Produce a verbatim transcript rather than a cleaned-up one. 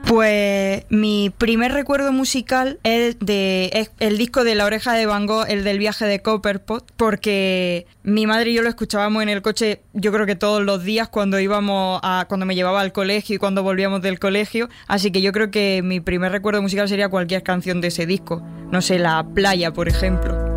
Pues mi primer recuerdo musical es, de, es el disco de La Oreja de Van Gogh, el del viaje de Copperpot, porque mi madre y yo lo escuchábamos en el coche, yo creo que todos los días cuando íbamos a, cuando me llevaba al colegio y cuando volvíamos del colegio, así que yo creo que mi primer recuerdo musical sería cualquier canción de ese disco, no sé, La Playa, por ejemplo.